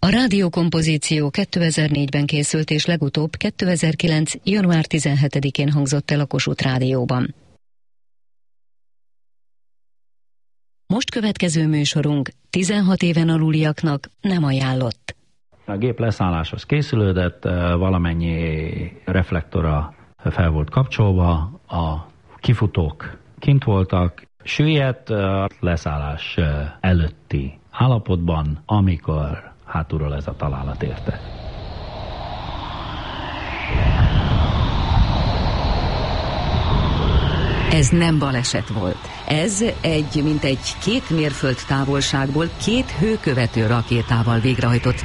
A rádiókompozíció 2004-ben készült, és legutóbb 2009. január 17-én hangzott el a Kossuth Rádióban. Most következő műsorunk 16 éven aluliaknak nem ajánlott. A gép leszálláshoz készülődött, valamennyi reflektora fel volt kapcsolva, a kifutók kint voltak, süllyedt a leszállás előtti állapotban, amikor hátulról ez a találat érte. Ez nem baleset volt. Ez mintegy 2 mérföld távolságból 2 hőkövető rakétával végrehajtott